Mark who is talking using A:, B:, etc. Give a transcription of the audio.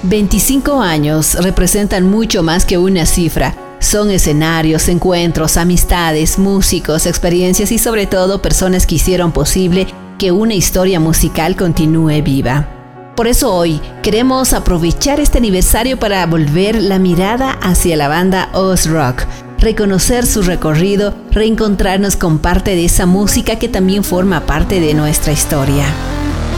A: 25 años representan mucho más que una cifra. Son escenarios, encuentros, amistades, músicos, experiencias y sobre todo personas que hicieron posible que una historia musical continúe viva. Por eso hoy queremos aprovechar este aniversario para volver la mirada hacia la banda Oz Rock, reconocer su recorrido, reencontrarnos con parte de esa música que también forma parte de nuestra historia.